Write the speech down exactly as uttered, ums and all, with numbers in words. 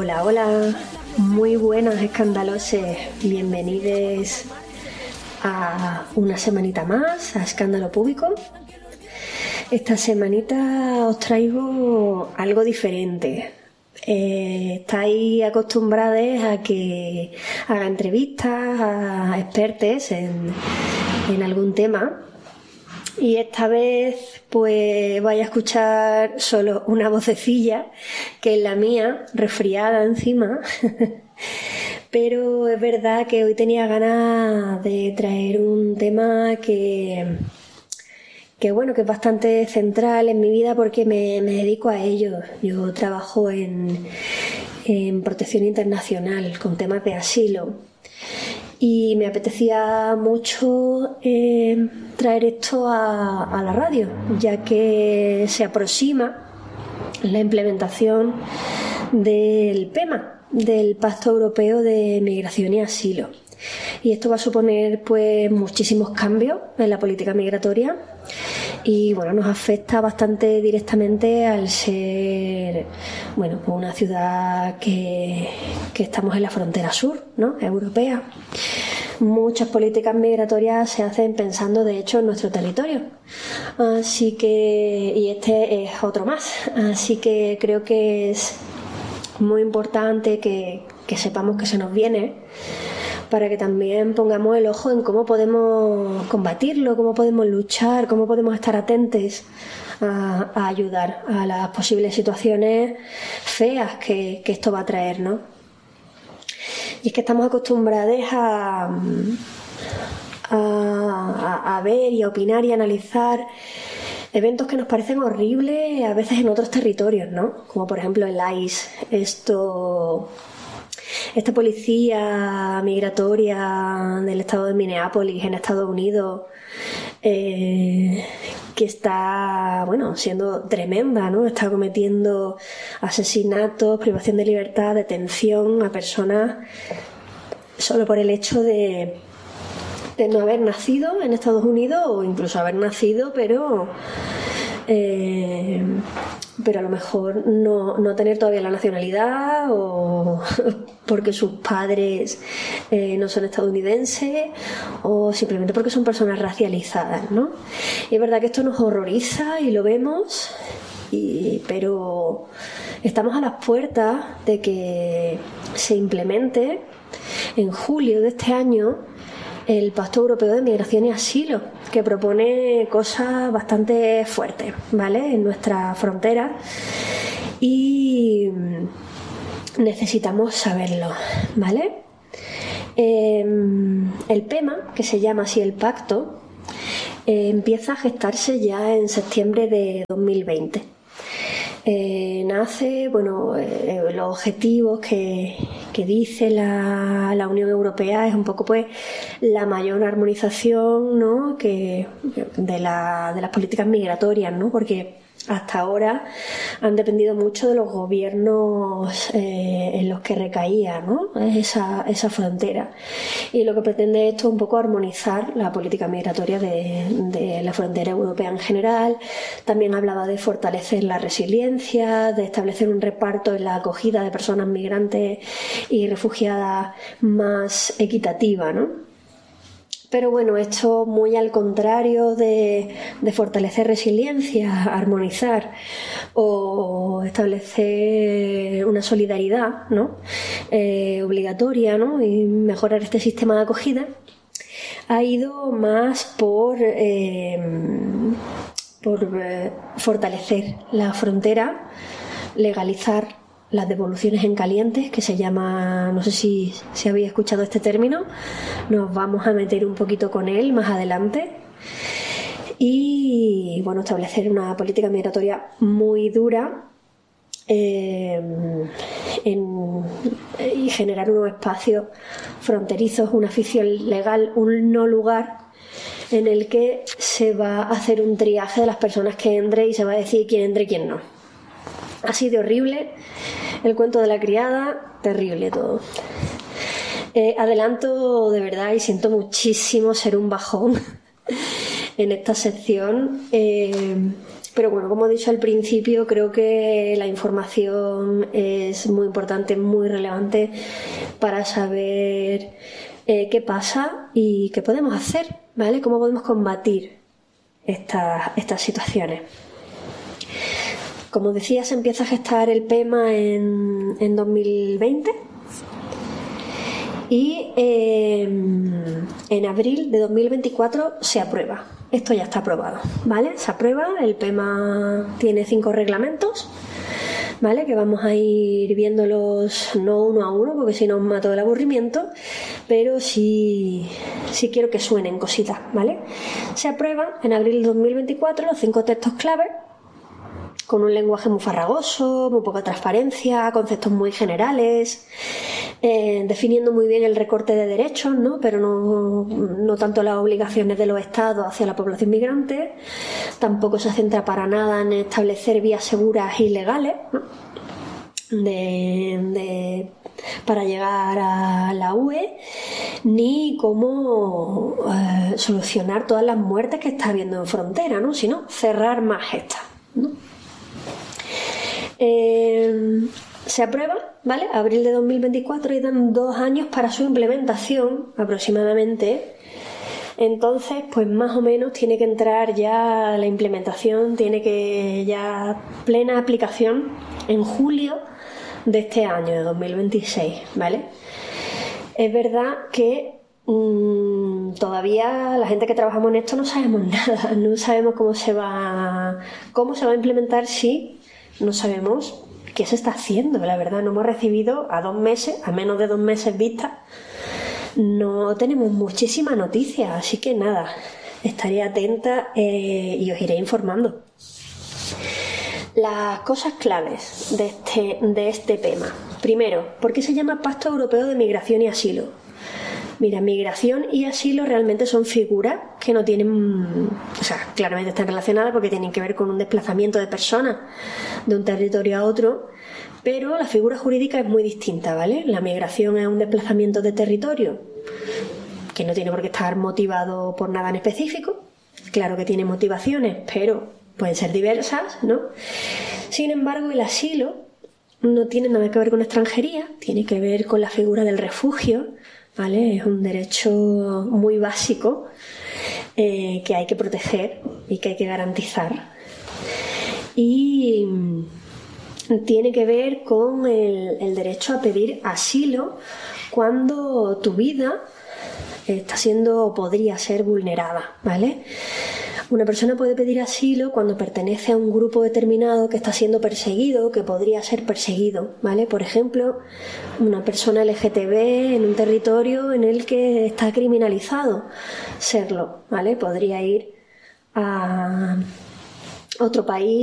Hola, hola, muy buenas escandaloses, bienvenidos a una semanita más a Escándalo Público. Esta semanita os traigo algo diferente. Eh, estáis acostumbrados a que haga entrevistas a expertos en, en algún tema. Y esta vez pues vais a escuchar solo una vocecilla, que es la mía, resfriada encima. Pero es verdad que hoy tenía ganas de traer un tema que, que bueno, que es bastante central en mi vida porque me, me dedico a ello. Yo trabajo en, en protección internacional con temas de asilo. Y me apetecía mucho eh, traer esto a, a la radio, ya que se aproxima la implementación del P E M A, del Pacto Europeo de Migración y Asilo. Y esto va a suponer pues muchísimos cambios en la política migratoria y bueno, nos afecta bastante directamente al ser bueno, una ciudad que, que estamos en la frontera sur, ¿no?, europea. Muchas políticas migratorias se hacen pensando de hecho en nuestro territorio. Así que, y este es otro más. Así que creo que es muy importante que, que sepamos que se nos viene, para que también pongamos el ojo en cómo podemos combatirlo, cómo podemos luchar, cómo podemos estar atentos a, a ayudar a las posibles situaciones feas que, que esto va a traer, ¿no? Y es que estamos acostumbrados a, a, a ver y a opinar y a analizar eventos que nos parecen horribles a veces en otros territorios, ¿no? Como por ejemplo el ICE, esto... Esta policía migratoria del estado de Minneapolis en Estados Unidos, eh, que está, bueno, siendo tremenda, ¿no? Está cometiendo asesinatos, privación de libertad, detención a personas solo por el hecho de, de no haber nacido en Estados Unidos o incluso haber nacido, pero... Eh, pero a lo mejor no, no tener todavía la nacionalidad o porque sus padres eh, no son estadounidenses o simplemente porque son personas racializadas, ¿no? Y es verdad que esto nos horroriza y lo vemos, y, pero estamos a las puertas de que se implemente en julio de este año el Pacto Europeo de Migración y Asilo, que propone cosas bastante fuertes, ¿vale?, en nuestra frontera, y necesitamos saberlo, ¿vale? Eh, el P E M A, que se llama así el pacto, eh, empieza a gestarse ya en septiembre de dos mil veinte. Eh, nace, bueno, eh, los objetivos que, que dice la, la Unión Europea es un poco pues la mayor armonización, ¿no?, que de, la, de las políticas migratorias, ¿no?, porque hasta ahora han dependido mucho de los gobiernos eh, en los que recaía, ¿no?, esa, esa frontera. Y lo que pretende esto es un poco armonizar la política migratoria de, de la frontera europea en general. También hablaba de fortalecer la resiliencia, de establecer un reparto en la acogida de personas migrantes y refugiadas más equitativa, ¿no? Pero bueno, esto muy al contrario de, de fortalecer resiliencia, armonizar o establecer una solidaridad, ¿no?, eh, obligatoria, ¿no?, y mejorar este sistema de acogida, ha ido más por, eh, por eh, fortalecer la frontera, legalizar las devoluciones en caliente, que se llama, no sé si, si habéis escuchado este término, nos vamos a meter un poquito con él más adelante, y bueno, establecer una política migratoria muy dura eh, en, y generar unos espacios fronterizos, una ficción legal, un no lugar en el que se va a hacer un triaje de las personas que entre y se va a decir quién entra y quién no. Así de horrible el cuento de la criada, terrible todo. Eh, adelanto de verdad y siento muchísimo ser un bajón en esta sección. Eh, Pero bueno, como he dicho al principio, creo que la información es muy importante, muy relevante para saber eh, qué pasa y qué podemos hacer, ¿vale? Cómo podemos combatir estas, estas situaciones. Como decía, se empieza a gestar el PEMA en, en dos mil veinte y eh, en abril de dos mil veinticuatro se aprueba. Esto ya está aprobado, ¿vale? Se aprueba, el PEMA tiene cinco reglamentos, ¿vale? Que vamos a ir viéndolos no uno a uno porque si no os mato el aburrimiento, pero sí, sí quiero que suenen cositas, ¿vale? Se aprueban en abril de dos mil veinticuatro los cinco textos clave, con un lenguaje muy farragoso, muy poca transparencia, conceptos muy generales, eh, definiendo muy bien el recorte de derechos, ¿no? Pero no, no tanto las obligaciones de los estados hacia la población migrante. Tampoco se centra para nada en establecer vías seguras y legales, ¿no? de, de, para llegar a la U E, ni cómo eh, solucionar todas las muertes que está habiendo en frontera, ¿no? Sino cerrar más estas, ¿no? Eh, se aprueba, ¿vale? Abril de dos mil veinticuatro y dan dos años para su implementación aproximadamente. Entonces, pues más o menos tiene que entrar ya la implementación, tiene que ya plena aplicación en julio de este año, de dos mil veintiséis, ¿vale? Es verdad que mmm, todavía la gente que trabajamos en esto no sabemos nada, no sabemos cómo se va, cómo se va a implementar, sí. No sabemos qué se está haciendo, la verdad. No hemos recibido a dos meses, a menos de dos meses vista, no tenemos muchísimas noticias, así que nada, estaré atenta eh, y os iré informando. Las cosas claves de este, de este PEMA. Primero, ¿por qué se llama Pacto Europeo de Migración y Asilo? Mira, migración y asilo realmente son figuras que no tienen, o sea, claramente están relacionadas porque tienen que ver con un desplazamiento de personas de un territorio a otro, pero la figura jurídica es muy distinta, ¿vale? La migración es un desplazamiento de territorio que no tiene por qué estar motivado por nada en específico. Claro que tiene motivaciones, pero pueden ser diversas, ¿no? Sin embargo, el asilo no tiene nada que ver con extranjería, tiene que ver con la figura del refugio, ¿vale? Es un derecho muy básico eh, que hay que proteger y que hay que garantizar. Y tiene que ver con el, el derecho a pedir asilo cuando tu vida está siendo o podría ser vulnerada, ¿vale? Una persona puede pedir asilo cuando pertenece a un grupo determinado que está siendo perseguido, que podría ser perseguido, ¿vale? Por ejemplo, una persona L G T B en un territorio en el que está criminalizado serlo, ¿vale? Podría ir a otro país